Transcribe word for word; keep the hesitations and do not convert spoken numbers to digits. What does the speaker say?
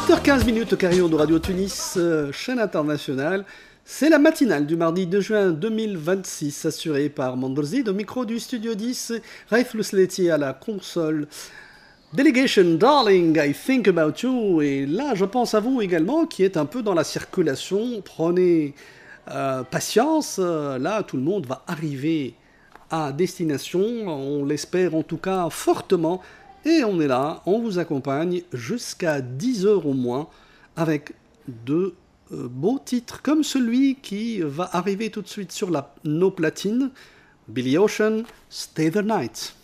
huit heures quinze minutes au carillon de Radio Tunis, euh, chaîne internationale. C'est la matinale du mardi deux juin deux mille vingt-six, assurée par Mandorzid au micro du Studio dix, Raif Lousleti à la console. Delegation, darling, I think about you. Et là, je pense à vous également, qui êtes un peu dans la circulation. Prenez euh, patience. Là, tout le monde va arriver à destination. On l'espère en tout cas fortement. Et on est là, on vous accompagne jusqu'à dix heures au moins, avec de euh, beaux titres, comme celui qui va arriver tout de suite sur la, nos platines. Billy Ocean, Stay the Night.